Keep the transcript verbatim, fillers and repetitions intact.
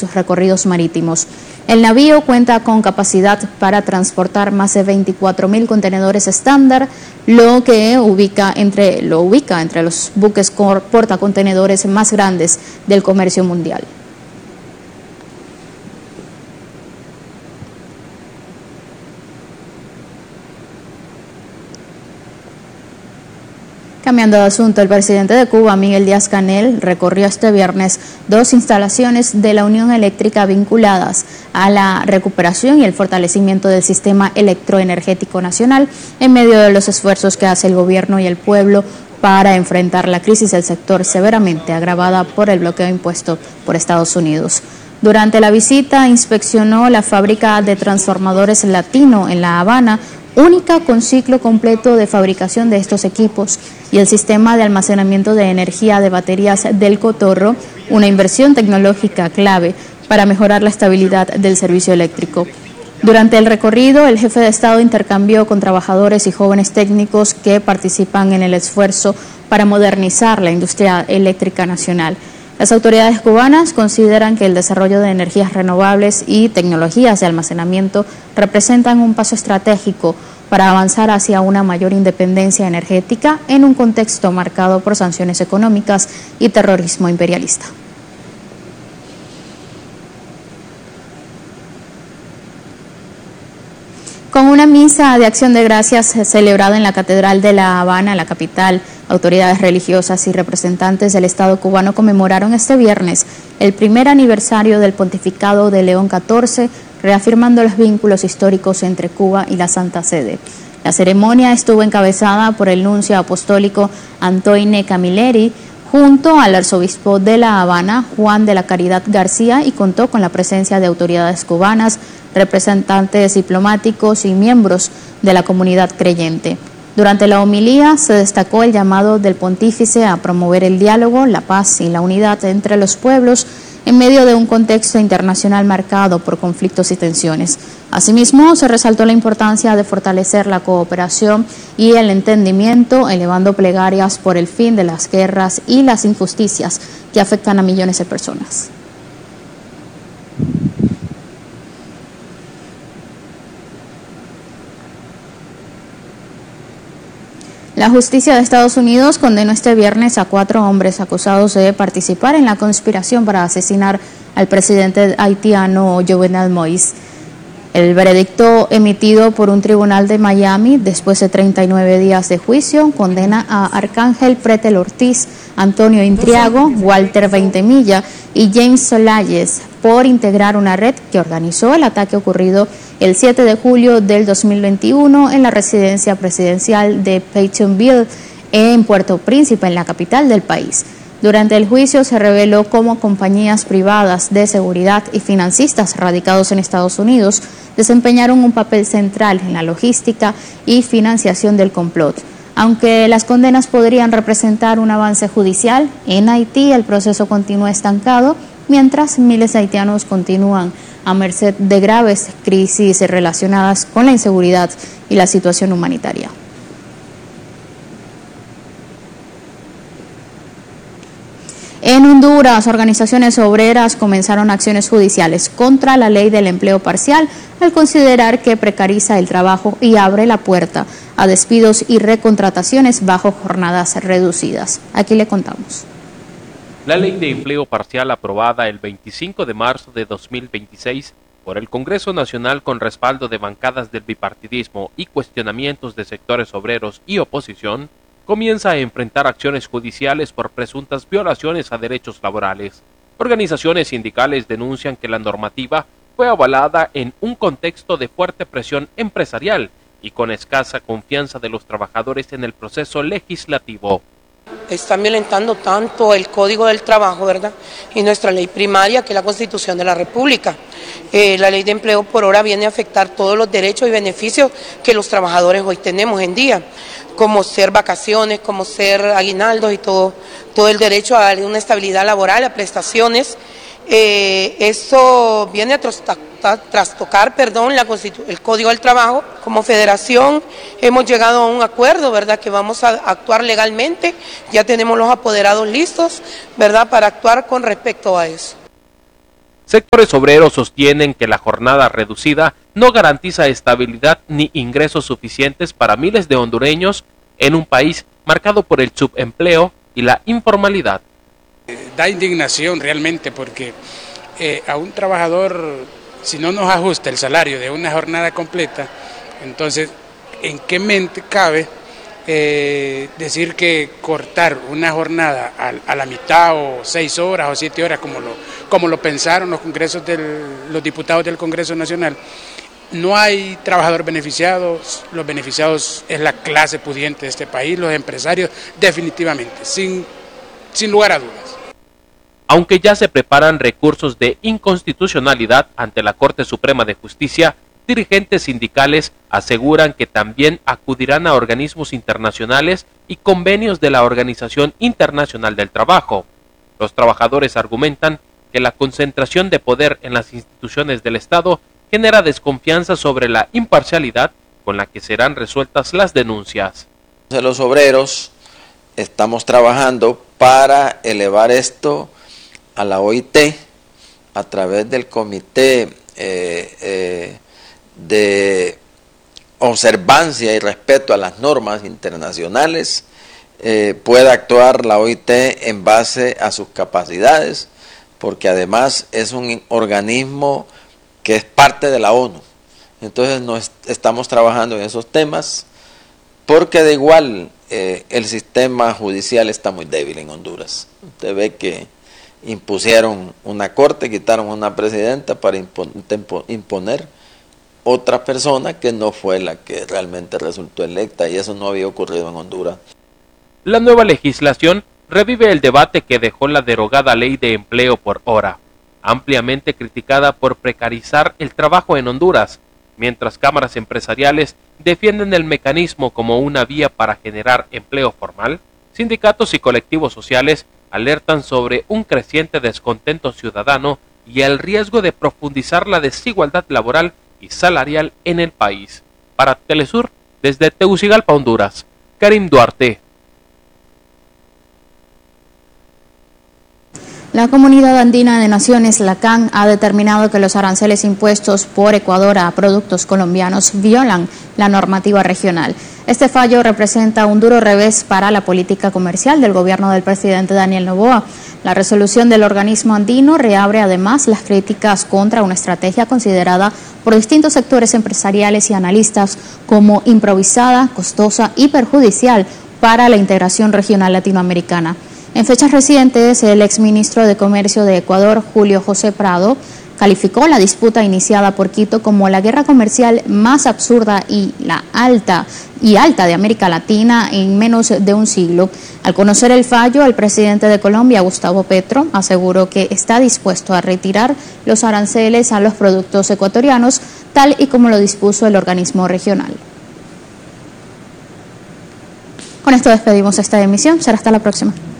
sus recorridos marítimos. El navío cuenta con capacidad para transportar más de veinticuatro mil contenedores estándar, lo que ubica entre, lo ubica entre los buques portacontenedores más grandes del comercio mundial. Cambiando de asunto, el presidente de Cuba, Miguel Díaz-Canel, recorrió este viernes dos instalaciones de la Unión Eléctrica vinculadas a la recuperación y el fortalecimiento del sistema electroenergético nacional en medio de los esfuerzos que hace el gobierno y el pueblo para enfrentar la crisis del sector severamente agravada por el bloqueo impuesto por Estados Unidos. Durante la visita inspeccionó la fábrica de transformadores Latino en La Habana, única con ciclo completo de fabricación de estos equipos, y el sistema de almacenamiento de energía de baterías del Cotorro, una inversión tecnológica clave para mejorar la estabilidad del servicio eléctrico. Durante el recorrido, el jefe de Estado intercambió con trabajadores y jóvenes técnicos que participan en el esfuerzo para modernizar la industria eléctrica nacional. Las autoridades cubanas consideran que el desarrollo de energías renovables y tecnologías de almacenamiento representan un paso estratégico para avanzar hacia una mayor independencia energética en un contexto marcado por sanciones económicas y terrorismo imperialista. Con una misa de acción de gracias celebrada en la Catedral de La Habana, la capital, autoridades religiosas y representantes del Estado cubano conmemoraron este viernes el primer aniversario del pontificado de León catorce, reafirmando los vínculos históricos entre Cuba y la Santa Sede. La ceremonia estuvo encabezada por el nuncio apostólico Antoine Camilleri, junto al arzobispo de La Habana, Juan de la Caridad García, y contó con la presencia de autoridades cubanas, representantes diplomáticos y miembros de la comunidad creyente. Durante la homilía se destacó el llamado del pontífice a promover el diálogo, la paz y la unidad entre los pueblos en medio de un contexto internacional marcado por conflictos y tensiones. Asimismo, se resaltó la importancia de fortalecer la cooperación y el entendimiento, elevando plegarias por el fin de las guerras y las injusticias que afectan a millones de personas. La justicia de Estados Unidos condenó este viernes a cuatro hombres acusados de participar en la conspiración para asesinar al presidente haitiano Jovenel Moïse. El veredicto emitido por un tribunal de Miami después de treinta y nueve días de juicio condena a Arcángel Pretel Ortiz, Antonio Intriago, Walter Veintemilla y James Solayes por integrar una red que organizó el ataque ocurrido el siete de julio del dos mil veintiuno en la residencia presidencial de Pétionville en Puerto Príncipe, en la capital del país. Durante el juicio se reveló cómo compañías privadas de seguridad y financistas radicados en Estados Unidos desempeñaron un papel central en la logística y financiación del complot. Aunque las condenas podrían representar un avance judicial, en Haití el proceso continúa estancado, mientras miles de haitianos continúan a merced de graves crisis relacionadas con la inseguridad y la situación humanitaria. En Honduras, organizaciones obreras comenzaron acciones judiciales contra la ley del empleo parcial al considerar que precariza el trabajo y abre la puerta a despidos y recontrataciones bajo jornadas reducidas. Aquí le contamos. La ley de empleo parcial aprobada el veinticinco de marzo de dos mil veintiséis por el Congreso Nacional con respaldo de bancadas del bipartidismo y cuestionamientos de sectores obreros y oposición, comienza a enfrentar acciones judiciales por presuntas violaciones a derechos laborales. Organizaciones sindicales denuncian que la normativa fue avalada en un contexto de fuerte presión empresarial y con escasa confianza de los trabajadores en el proceso legislativo. Están violentando tanto el Código del Trabajo, ¿verdad?, y nuestra ley primaria, que es la Constitución de la República. Eh, la ley de empleo por hora viene a afectar todos los derechos y beneficios que los trabajadores hoy tenemos en día, como ser vacaciones, como ser aguinaldos y todo, todo el derecho a una estabilidad laboral, a prestaciones. Eh, eso viene a trastocar, perdón, la el Código del Trabajo. Como federación hemos llegado a un acuerdo, ¿verdad?, que vamos a actuar legalmente, ya tenemos los apoderados listos, ¿verdad?, para actuar con respecto a eso. Sectores obreros sostienen que la jornada reducida no garantiza estabilidad ni ingresos suficientes para miles de hondureños en un país marcado por el subempleo y la informalidad. Da indignación realmente porque eh, a un trabajador, si no nos ajusta el salario de una jornada completa, entonces, ¿en qué mente cabe eh, decir que cortar una jornada a, a la mitad o seis horas o siete horas como lo, como lo pensaron los congresos del, los diputados del Congreso Nacional? No hay trabajadores beneficiados, los beneficiados es la clase pudiente de este país, los empresarios definitivamente, sin, sin lugar a dudas. Aunque ya se preparan recursos de inconstitucionalidad ante la Corte Suprema de Justicia, dirigentes sindicales aseguran que también acudirán a organismos internacionales y convenios de la Organización Internacional del Trabajo. Los trabajadores argumentan que la concentración de poder en las instituciones del Estado genera desconfianza sobre la imparcialidad con la que serán resueltas las denuncias. Los obreros estamos trabajando para elevar esto a la O I T a través del Comité eh, eh, de Observancia y Respeto a las Normas Internacionales. Eh, puede actuar la O I T en base a sus capacidades, porque además es un organismo que es parte de la ONU. Entonces nos estamos trabajando en esos temas, porque de igual eh, el sistema judicial está muy débil en Honduras. Usted ve que impusieron una corte, quitaron una presidenta para imponer otra persona que no fue la que realmente resultó electa, y eso no había ocurrido en Honduras. La nueva legislación revive el debate que dejó la derogada Ley de Empleo por Hora, ampliamente criticada por precarizar el trabajo en Honduras, mientras cámaras empresariales defienden el mecanismo como una vía para generar empleo formal. Sindicatos y colectivos sociales alertan sobre un creciente descontento ciudadano y el riesgo de profundizar la desigualdad laboral y salarial en el país. Para Telesur, desde Tegucigalpa, Honduras, Karim Duarte. La Comunidad Andina de Naciones, la C A N, ha determinado que los aranceles impuestos por Ecuador a productos colombianos violan la normativa regional. Este fallo representa un duro revés para la política comercial del gobierno del presidente Daniel Noboa. La resolución del organismo andino reabre además las críticas contra una estrategia considerada por distintos sectores empresariales y analistas como improvisada, costosa y perjudicial para la integración regional latinoamericana. En fechas recientes, el exministro de Comercio de Ecuador, Julio José Prado, calificó la disputa iniciada por Quito como la guerra comercial más absurda y la alta y alta de América Latina en menos de un siglo. Al conocer el fallo, el presidente de Colombia, Gustavo Petro, aseguró que está dispuesto a retirar los aranceles a los productos ecuatorianos, tal y como lo dispuso el organismo regional. Con esto despedimos esta emisión. Será hasta la próxima.